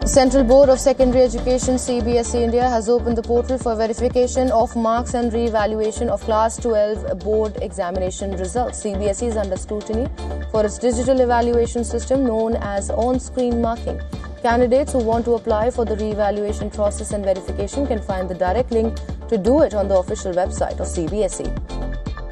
Central Board of Secondary Education CBSE India has opened the portal for verification of marks and re-evaluation of Class 12 board examination results. CBSE is under scrutiny for its digital evaluation system known as on-screen marking. Candidates who want to apply for the re-evaluation process and verification can find the direct link to do it on the official website of CBSE.